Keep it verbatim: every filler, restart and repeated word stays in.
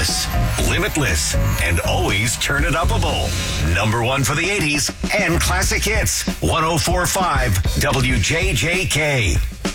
Timeless, limitless, and always turn it upable. Number one for the eighties and classic hits. one oh four point five W J J K.